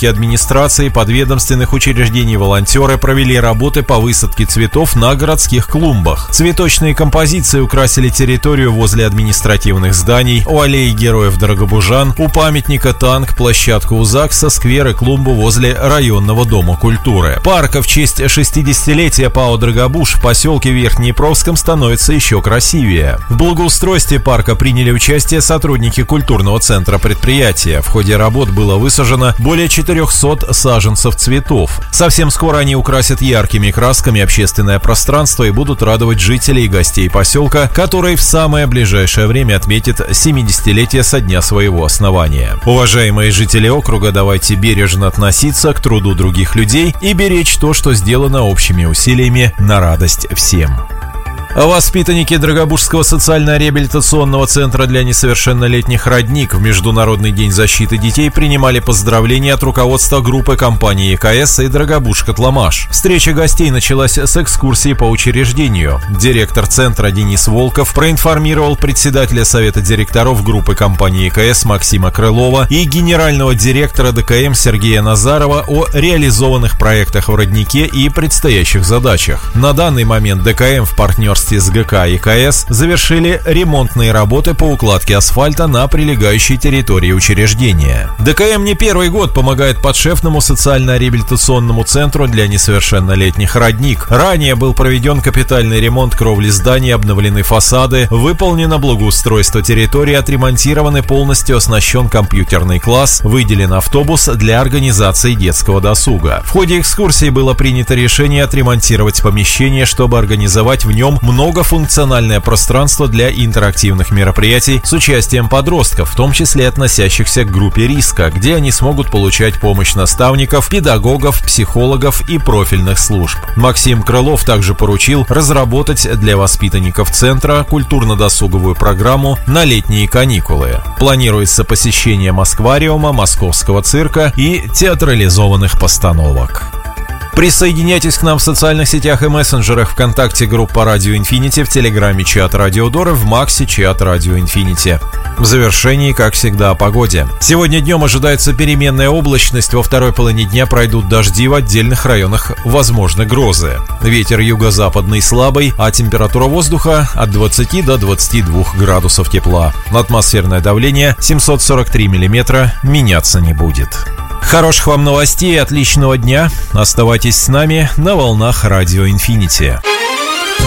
сотрудники администрации, подведомственных учреждений, волонтеры провели работы по высадке цветов на городских клумбах. Цветочные композиции украсили территорию возле административных зданий, у аллеи Героев Дорогобужан, у памятника Танк, площадку у ЗАГСа, сквер и клумбу возле районного дома культуры. Парк в честь 60-летия ПАО «Дорогобуж» в поселке Верхнеипровском становится еще красивее. В благоустройстве парка приняли участие сотрудники культурного центра предприятия. В ходе работ было высажено более 400 саженцев цветов. Совсем скоро они украсят яркими красками общественное пространство и будут радовать жителей и гостей поселка, который в самое ближайшее время отметит 70-летие со дня своего основания. Уважаемые жители округа, давайте бережно относиться к труду других людей и беречь то, что сделано общими усилиями на радость всем. Воспитанники Дорогобужского социально-реабилитационного центра для несовершеннолетних «Родник» в Международный день защиты детей принимали поздравления от руководства группы компании ЕКС и «Дорогобуж-Котломаш». Встреча гостей началась с экскурсии по учреждению. Директор центра Денис Волков проинформировал председателя совета директоров группы компании ЕКС Максима Крылова и генерального директора ДКМ Сергея Назарова о реализованных проектах в «Роднике» и предстоящих задачах. На данный момент ДКМ в партнерстве с ГК ЕКС завершили ремонтные работы по укладке асфальта на прилегающей территории учреждения. ДКМ не первый год помогает подшефному социально-реабилитационному центру для несовершеннолетних «Родник». Ранее был проведен капитальный ремонт кровли зданий, обновлены фасады, выполнено благоустройство территории, отремонтирован и полностью оснащен компьютерный класс, выделен автобус для организации детского досуга. В ходе экскурсии было принято решение отремонтировать помещение, чтобы организовать в нем многофункциональное пространство для интерактивных мероприятий с участием подростков, в том числе относящихся к группе риска, где они смогут получать помощь наставников, педагогов, психологов и профильных служб. Максим Крылов также поручил разработать для воспитанников центра культурно-досуговую программу на летние каникулы. Планируется посещение Москвариума, Московского цирка и театрализованных постановок. Присоединяйтесь к нам в социальных сетях и мессенджерах: ВКонтакте группа Радио Инфинити, в Телеграме чат Радио Дор и в Максе чат Радио Инфинити. В завершении, как всегда, о погоде. Сегодня днем ожидается переменная облачность, во второй половине дня пройдут дожди, в отдельных районах возможны грозы. Ветер юго-западный слабый, а температура воздуха от 20 до 22 градусов тепла. Атмосферное давление 743 миллиметра меняться не будет. Хороших вам новостей и отличного дня. Оставайтесь с нами на волнах Радио Инфинити.